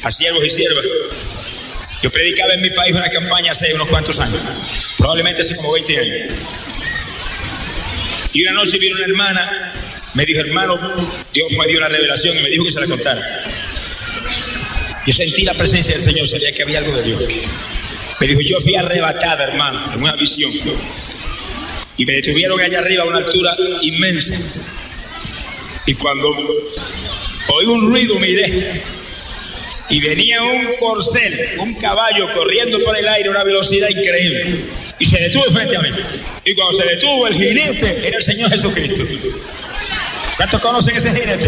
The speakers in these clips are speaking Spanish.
a siervos y siervas. Yo predicaba en mi país una campaña hace unos cuantos años, probablemente hace como 20 años. Y una noche vino una hermana, me dijo: hermano, Dios me dio una revelación y me dijo que se la contara. Yo sentí la presencia del Señor, sabía que había algo de Dios. Me dijo: yo fui arrebatada, hermano, en una visión. Y me detuvieron allá arriba a una altura inmensa. Y cuando oí un ruido, miré. Y venía un corcel, un caballo corriendo por el aire a una velocidad increíble. Y se detuvo frente a mí. Y cuando se detuvo, el jinete era el Señor Jesucristo. ¿Cuántos conocen ese jinete?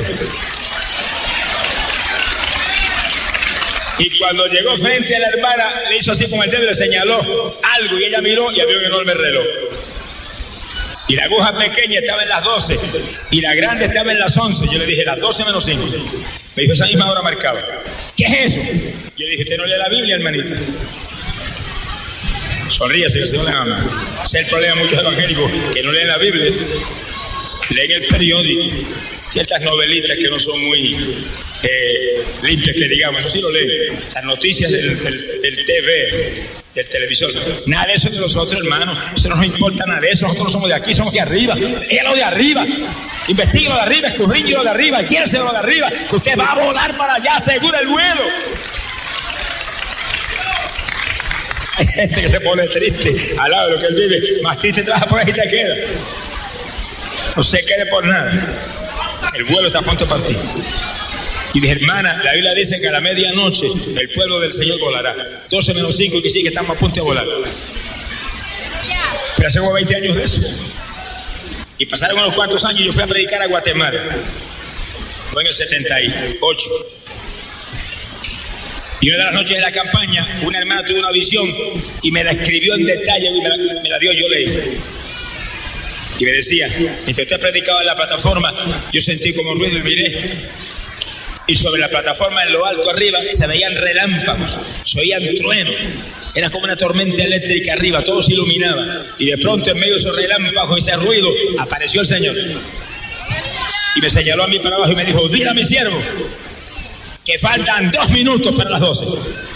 Y cuando llegó frente a la hermana, le hizo así con el dedo y le señaló algo. Y ella miró y había un enorme reloj. Y la aguja pequeña estaba en las 12 y la grande estaba en las 11. Yo le dije: las 12 menos 5. Me dijo: esa misma hora marcaba. ¿Qué es eso? Yo le dije: ¿usted no lee la Biblia, hermanita? Sonríase, que el Señor le ama. Ese es el problema de muchos evangélicos, que no leen la Biblia. Leen el periódico, ciertas novelitas que no son muy limpias, que digamos. Eso sí lo leen. Las noticias del TV, del televisor. Nada de eso de nosotros, hermano. Eso no nos importa nada de eso. Nosotros no somos de aquí, somos de arriba. Es lo de arriba. Investigue lo de arriba, escudriñe lo de arriba, quiérese lo de arriba, que usted va a volar para allá, asegura el vuelo. Hay gente que se pone triste al lado de lo que él vive. Más triste trabaja por ahí te queda. No se quede por nada. El vuelo está a punto de partir. Y dije: hermana, la Biblia dice que a la medianoche el pueblo del Señor volará. 12 menos 5, que sí, que estamos a punto de volar. Pero hace como 20 años de eso. Y pasaron unos cuantos años y yo fui a predicar a Guatemala. Fue en el 78. Y una de las noches de la campaña, una hermana tuvo una visión y me la escribió en detalle y me la dio, yo leí. Y me decía: mientras usted predicaba en la plataforma, yo sentí como un ruido y miré. Y sobre la plataforma, en lo alto arriba, se veían relámpagos, se oían truenos. Era como una tormenta eléctrica arriba, todo se iluminaba. Y de pronto, en medio de esos relámpagos y ese ruido, apareció el Señor. Y me señaló a mí para abajo y me dijo: dile a mi siervo que faltan 2 minutos para las 12.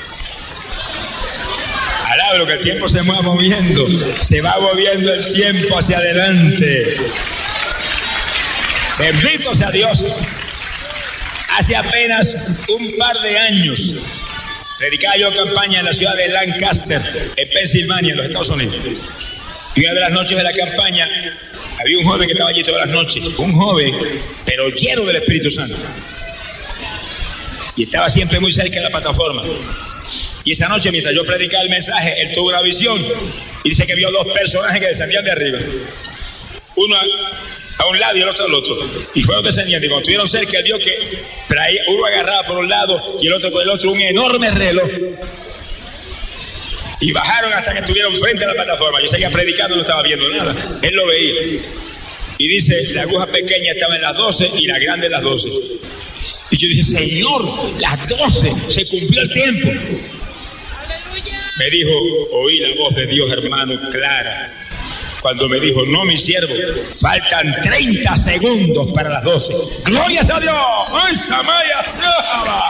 Alabro, que el tiempo se va moviendo, se va moviendo el tiempo hacia adelante. Bendito sea Dios. Hace apenas un par de años predicaba yo campaña en la ciudad de Lancaster, en Pensilvania, en los Estados Unidos. Y una de las noches de la campaña había un joven que estaba allí todas las noches, un joven, pero lleno del Espíritu Santo. Y estaba siempre muy cerca de la plataforma. Y esa noche, mientras yo predicaba el mensaje, él tuvo una visión y dice que vio 2 personajes que descendían de arriba. Uno a un lado y el otro al otro. Y fueron descendiendo. Y cuando estuvieron cerca, él vio que uno agarraba por un lado y el otro por el otro un enorme reloj. Y bajaron hasta que estuvieron frente a la plataforma. Yo seguía predicando, no estaba viendo nada. Él lo veía. Y dice: la aguja pequeña estaba en las 12 y la grande en las 12. Y yo dije: Señor, las 12, se cumplió el tiempo. Me dijo: oí la voz de Dios, hermano, clara, cuando me dijo: no, mi siervo, faltan 30 segundos para las 12. ¡Gloria a Dios! ¡Ay, Samaya Saba!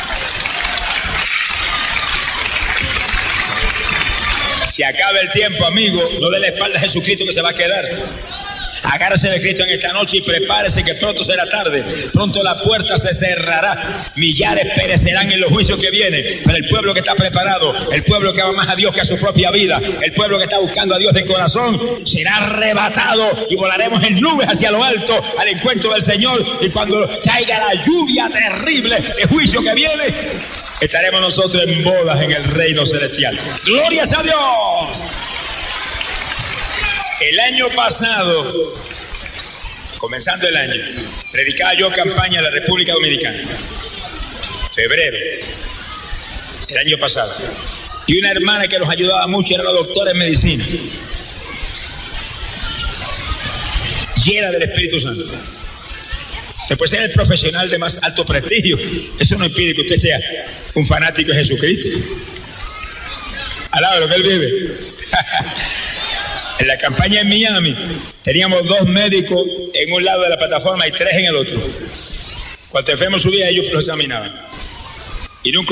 Si acaba el tiempo, amigo, no dé la espalda a Jesucristo, que se va a quedar. Agárrese de Cristo en esta noche y prepárese, que pronto será tarde. Pronto la puerta se cerrará. Millares perecerán en los juicios que vienen. Pero el pueblo que está preparado, el pueblo que ama más a Dios que a su propia vida, el pueblo que está buscando a Dios de corazón, será arrebatado y volaremos en nubes hacia lo alto al encuentro del Señor. Y cuando caiga la lluvia terrible de juicio que viene, estaremos nosotros en bodas en el reino celestial. ¡Gloria a Dios! El año pasado, comenzando el año, predicaba yo campaña en la República Dominicana. Febrero, el año pasado. Y una hermana que nos ayudaba mucho era la doctora en medicina, llena del Espíritu Santo. Usted puede ser el profesional de más alto prestigio. Eso no impide que usted sea un fanático de Jesucristo. Al lado de lo que él vive. En la campaña en Miami teníamos 2 médicos en un lado de la plataforma y 3 en el otro. Cuando el enfermo subía, ellos lo examinaban. Y nunca